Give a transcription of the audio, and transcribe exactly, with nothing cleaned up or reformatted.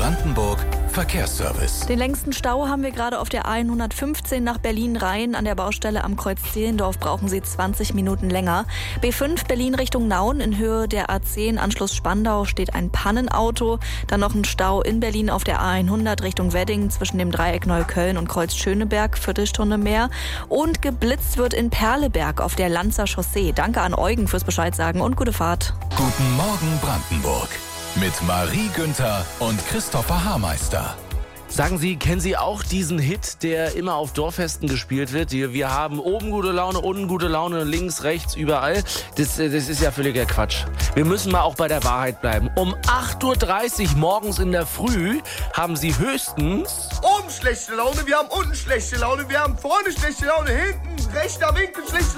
Brandenburg Verkehrsservice. Den längsten Stau haben wir gerade auf der A hundertfünfzehn nach Berlin-Rhein. An der Baustelle am Kreuz Zehlendorf brauchen Sie zwanzig Minuten länger. B fünf Berlin Richtung Nauen in Höhe der A zehn, Anschluss Spandau, steht ein Pannenauto. Dann noch ein Stau in Berlin auf der A hundert Richtung Wedding zwischen dem Dreieck Neukölln und Kreuz Schöneberg, Viertelstunde mehr. Und geblitzt wird in Perleberg auf der Lanzer Chaussee. Danke an Eugen fürs Bescheid sagen und gute Fahrt. Guten Morgen Brandenburg mit Marie Günther und Christopher Haarmeister. Sagen Sie, kennen Sie auch diesen Hit, der immer auf Dorffesten gespielt wird? Wir haben oben gute Laune, unten gute Laune, links, rechts, überall. Das, das ist ja völliger Quatsch. Wir müssen mal auch bei der Wahrheit bleiben. Um acht Uhr dreißig morgens in der Früh haben Sie höchstens... Oben schlechte Laune, wir haben unten schlechte Laune, wir haben vorne schlechte Laune, hinten rechter Winkel schlechte Laune.